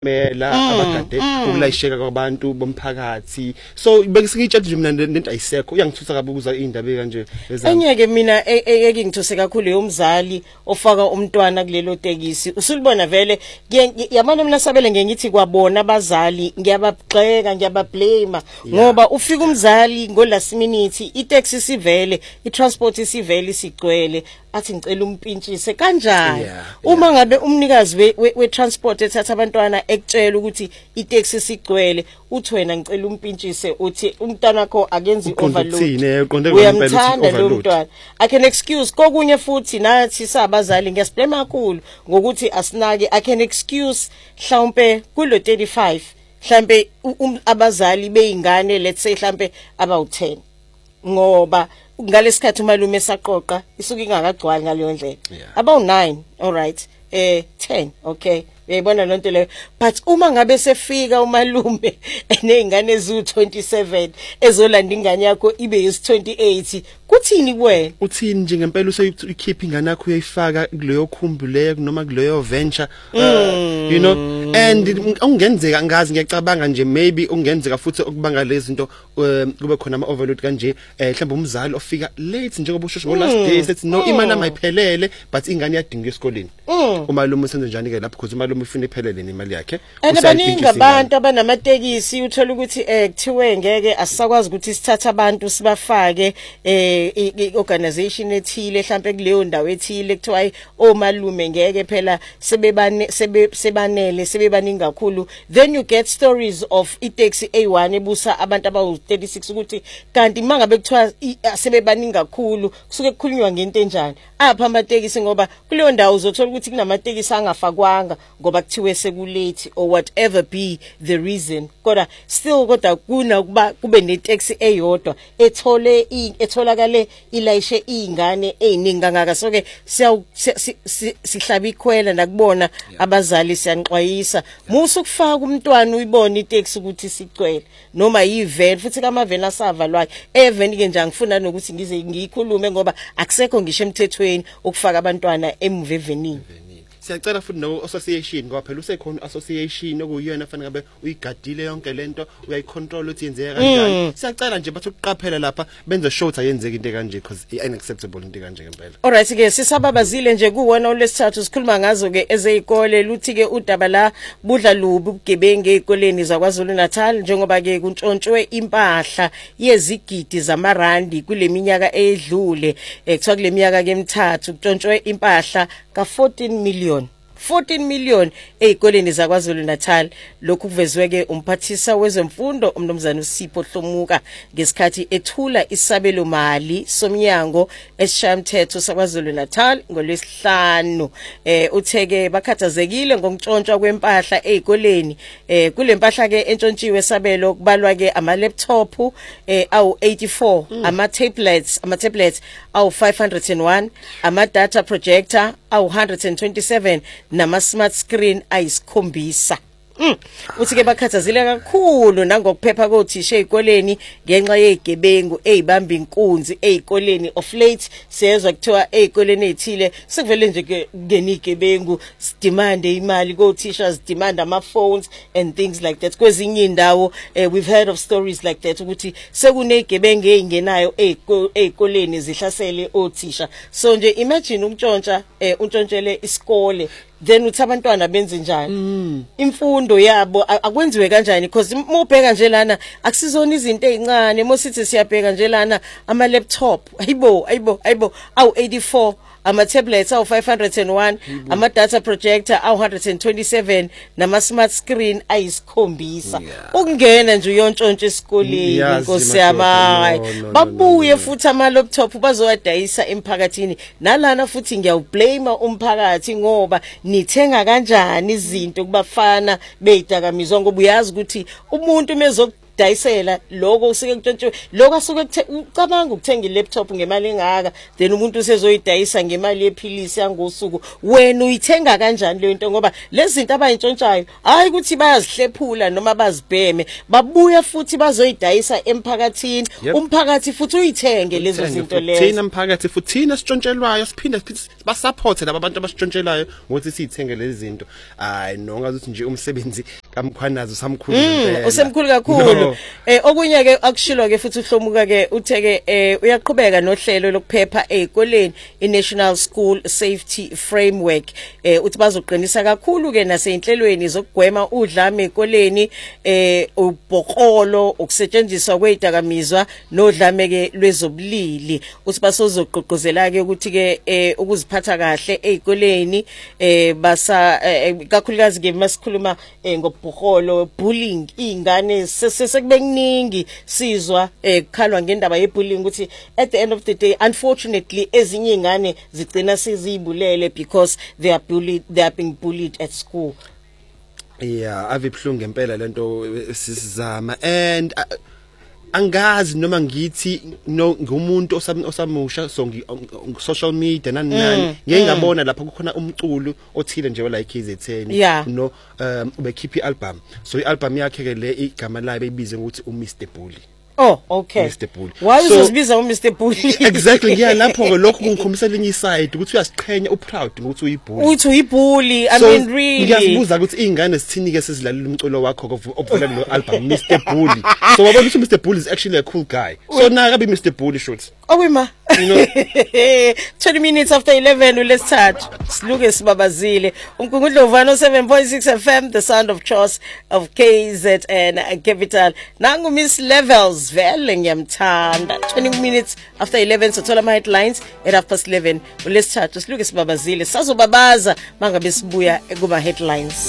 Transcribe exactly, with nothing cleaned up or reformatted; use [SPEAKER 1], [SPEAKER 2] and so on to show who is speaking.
[SPEAKER 1] mela abagade ukulayisheka kwabantu bomphakathi so bengisingitshathe nje mina lento ayisekho uyangithutha kabi ukuza indaba kanje ezami
[SPEAKER 2] enyeke mina ekingithuse kakhulu yomzali ofaka umntwana kulelo tekisi usulibona vele yamana mina sabele ngengithi kwabona abazali ngiyabagxeka ngiyabablame ngoba ufika umzali ngo last minute itaxi sivele itransport isivele sigcwele athi ngicela umpintshise kanjani uma ngabe umnikazi we transport ethatha abantwana ekutshela ukuthi itaxi sigcwele uthi wena ngicela umpintshise uthi umntwana wakho akenzi overload uyamthanda lo mntwana I can excuse kokunye futhi nathi sabazali ngiyasiblame kakhulu ngokuthi asinake I can excuse mhlawumbe kulo thirty-five mhlambe abazali beingane let's say mhlambe about ten ngoba ngalesikhathi umalume esaqoqa isuka ingakagcwali ngaleyo ndlela about nine all right eh ten okay uyayibona lonto leyo but uma ngabe sefika umalume enezingane ezu twenty-seven ezolanda ingane yakho ibe yis twenty-eight kuthini kuwena
[SPEAKER 1] uthini nje ngempela useyikhipha ingane yakho uyayifaka kuleyo khumbuleyo noma kuleyo venture you know and ungenzeka ngazi ngiyacabanga nje maybe ungenzeka futhi okubanga lezi zinto kube khona ama overload kanje mhlawumbe umzali ofika late njengoba ushosho ngo last day sethi no imali ayiphelele but ingane iyadinga esikoleni umalume usenze njani ke lapho because umalume ufuna iphelele nemali yakhe
[SPEAKER 2] abaningi abantu abanamatekisi uthola ukuthi eh kuthiwe ngeke asisakwazi ukuthi sithathe abantu sibafake eh organization ethile mhlambe kuleyo ndawo ethile kuthiwa omalume ngeke phela sebebane sebanele sebebaningi kakhulu then you get stories of itaxi A one ebusa abantu abawu thirty-six ukuthi kanti mangabe kuthiwa sebebaningi kakhulu kusuke kukhulunywa ngento enjani apha amatekisi ngoba kuleyo ndawo uzothola ukuthi kunamatekisi angafakwanga ngoba kuthiwe sekulate or whatever be the reason kodwa still kodwa kuna kuba kube netaxi eyodwa ethole etholakale ilayishe izingane eziningi kangaka so ke sihlaba ikhwela nakubona abazali siyanxwayisa musu kufaka umntwana uyibona itaxi ukuthi sicwele noma yiven futhi kamaven asavalwayo even ke nje ngifuna nokuthi ngize ngiyikhulume ngoba akusekho ngisho emthethweni ukufaka abantwana emvevenini
[SPEAKER 1] siyacela futhi no association ngoba phela usekhona association okuyiyona fanele ngabe uyigadile yonke lento uyayicontrol ukuthi yenzeka kanjani siyacela nje bathi ukuqaphela lapha benze short ayenzeka into kanje because i unacceptable into kanje ngempela
[SPEAKER 2] alright ke sisababazile nje kuwona olesithathu sikhuluma ngazo ke ezeyikole luthi ke udaba la budla lubi ubugebengu ezikoleni zaKwaZulu Natal njengoba ke kuntshontshwe impahla yezigidi zamarandi kule minyaka edlule ekuthiwa kule minyaka ke emithathu kuntshontshwe impahla ka fourteen million fourteen million ezikoleni zaKwaZulu Natal lokhu kuvezweke umphathisa wezemfundo umnumzana uSipho Hlomuka ngesikhathi ethula isabelo mali somnyango esishamthetho saKwaZulu Natal ngolwesihlanu eh utheke bakhathazekile ngokutshontsha kwempahla ezikoleni eh kule mpahla ke entshontshiwe sabelo kubalwa ke ama laptop eh awu eighty-four ama tablets ama tablets awu five hundred and one ama data projector awu one hundred twenty-seven nama smart screen ayisikhombisa Mm. uthi ke bakhathazile kakhulu nangokuphepha kothisha ezikoleni ngenxa yezigebengu ezibamba inkunzi ezikoleni of late siyezwa kuthiwa ezikoleni ezithile sekuvele nje ke ngenigebengu demand imali kothisha demand ama phones and things like that kwezinye indawo uh, we've heard of stories like that ukuthi sekunezigebengu ezingenayo ezikoleni zihlasele othisha so nje imagine umntshontsha uh, untshontshelwe isikole then uthi abantwana benze njani mm. imfundo yabo akwenziwe kanjani because mubheka nje lana akusizona izinto ezincane mosithi siyabheka nje lana ama laptop ayibo ayibo ayibo awu eighty-four ama tablets awu five hundred and one ama data projector awu one hundred twenty-seven nama smart screen ayisikhombisa ukungena nje uyontshontsha esikoleni inkosi yami babuye futhi ama laptop bazowadayisa emphakathini nalana futhi ngiyawublame umphakathi ngoba nithenga kanjani izinto kubafana beyidakamizwa ngoba uyazi ukuthi umuntu mezo ukudayisela lokho usike kutshontshwe lokho asuke ucabanga ukuthenga ilaptop ngemali engaka then umuntu usezoyidayisa ngemali yephilisi yangosuku wena uyithenga kanjani le nto ngoba lezi zinto abayintshontshayo hayi ukuthi bayazihlephula noma bazibheme babuya futhi bazoyidayisa emphakathini umphakathi futhi uyithenge lezo zinto lezo
[SPEAKER 1] thina umphakathi futhi thina sitshontshelwayo siphinde ba support laba bantu abasitshontshelwayo ngokuthi siyithenge lezi zinto hayi no ngazuthi nje umsebenzi kamkhwanazo samkhulu
[SPEAKER 2] impela usemkhulu kakhulu eh okunye ke akushilo ke futhi uhlomuka ke utheke eh uyaqhubeka nohlelo lokuphepha ezikoleni iNational School Safety Framework eh uthi bazoqinisa kakhulu ke naseinhlelweni zokugwema udlame ezikoleni eh ubhoqolo ukusetshenziswa kwezidakamizwa nodlame ke lwezobulili uthi basozoqoqozela ke ukuthi ke eh ukuziphatha kahle ezikoleni eh basa kakhulukazi ke masikhuluma ngobhoqolo bullying ingane sesekube kuningi sizwa ekukhalwa ngendaba yebullying ukuthi at the end of the day unfortunately ezinye ingane zigcina sezibulele because they are bullied they are being bullied at school.
[SPEAKER 1] Yeah avibhlungu ngempela lento sizama and uh, angazi noma ngithi no ngumuntu osamusha so ngi social media nani nani ngeke ngabona lapha kukhona umculo othile nje la K Z ten no um ubekhipha ialbum so ialbum yakhe ke le igama layo beyibize ukuthi uMr Bully.
[SPEAKER 2] Oh okay
[SPEAKER 1] Mister Bully
[SPEAKER 2] why so, uzibiza uMr Bully
[SPEAKER 1] exactly yeah lapho ke lokho kungikhombisa lenye side ukuthi uyasiqhenya uproud ukuthi uyibully
[SPEAKER 2] uthi uyibully I mean really
[SPEAKER 1] ngiyazibuza ukuthi izingane sithini ke sezilalela umculo wakho obuvela lo album Mister Bully so wabona ukuthi Mister Bully is actually a cool guy so na kabi Mister Bully shoots
[SPEAKER 2] Awima you know twenty minutes after eleven ulesithathu siluke sibabazile umgungudlovano seven point six F M the sound of choice of K Z N Capital nangu Miss Levels vele ngiyamthanda twenty minutes after eleven sothola ama headlines at half past eleven ulesithathu siluke sibabazile sazobabaza mangabe sibuya kuma headlines.